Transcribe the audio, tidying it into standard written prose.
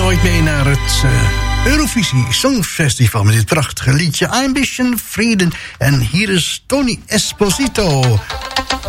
ooit mee naar het Eurovisie Songfestival met dit prachtige liedje Ambition Freedom. En hier is Tony Esposito.